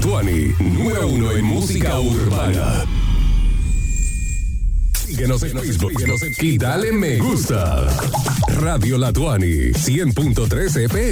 Latuani, número 1 en música urbana. Síguenos en Facebook y dale me gusta. Radio Latuani, 100.3 FM.